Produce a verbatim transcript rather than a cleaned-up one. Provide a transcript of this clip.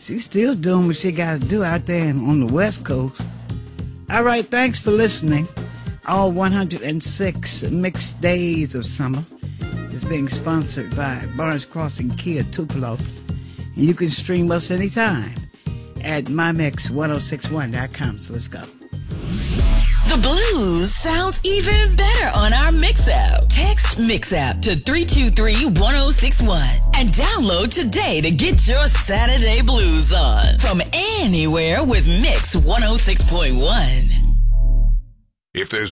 She's still doing what she got to do out there on the West Coast. All right, thanks for listening. All one hundred six mixed days of summer is being sponsored by Barnes Crossing Kia Tupelo. And you can stream us anytime at my mix ten sixty-one dot com. So let's go. The blues sounds even better on our Mix app. Text Mix app to three two three, one oh six one and download today to get your Saturday blues on. From anywhere with Mix one oh six point one. If there's